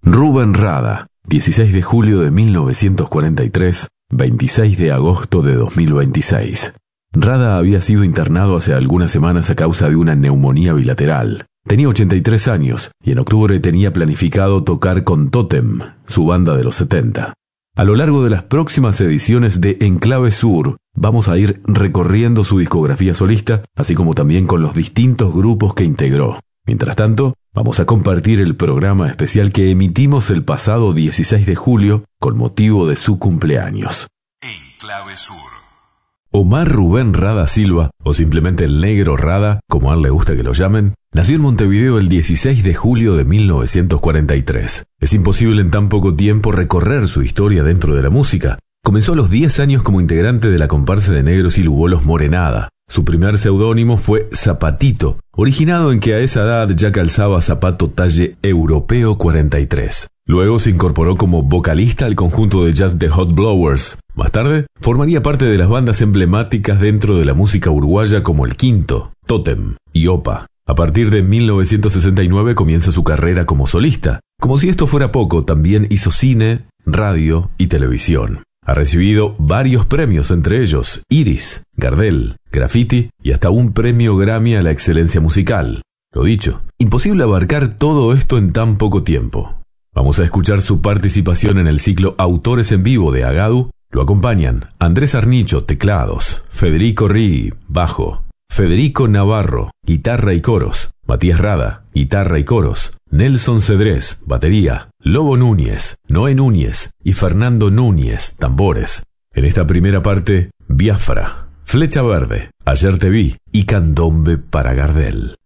Rubén Rada, 16 de julio de 1943, 26 de agosto de 2026. Rada había sido internado hace algunas semanas a causa de una neumonía bilateral. Tenía 83 años y en octubre tenía planificado tocar con Totem, su banda de los 70. A lo largo de las próximas ediciones de Enclave Sur, vamos a ir recorriendo su discografía solista, así como también con los distintos grupos que integró. Mientras tanto, vamos a compartir el programa especial que emitimos el pasado 16 de julio con motivo de su cumpleaños. Enclave Sur. Omar Rubén Rada Silva, o simplemente el Negro Rada, como a él le gusta que lo llamen, nació en Montevideo el 16 de julio de 1943. Es imposible en tan poco tiempo recorrer su historia dentro de la música. Comenzó a los 10 años como integrante de la comparsa de negros y lugolos Morenada. Su primer seudónimo fue Zapatito, originado en que a esa edad ya calzaba zapato talle europeo 43. Luego se incorporó como vocalista al conjunto de jazz The Hot Blowers. Más tarde, formaría parte de las bandas emblemáticas dentro de la música uruguaya como El Quinto, Totem y Opa. A partir de 1969 comienza su carrera como solista. Como si esto fuera poco, también hizo cine, radio y televisión. Ha recibido varios premios, entre ellos Iris, Gardel, Graffiti y hasta un premio Grammy a la excelencia musical. Lo dicho, imposible abarcar todo esto en tan poco tiempo. Vamos a escuchar su participación en el ciclo Autores en Vivo de Agadu. Lo acompañan Andrés Arnicho, teclados, Federico Righi, bajo, Federico Navarro, guitarra y coros, Matías Rada, guitarra y coros, Nelson Cedrés, batería, Lobo Núñez, Noé Núñez y Fernando Núñez, tambores. En esta primera parte, Biafra, Flecha Verde, Ayer te vi y Candombe para Gardel.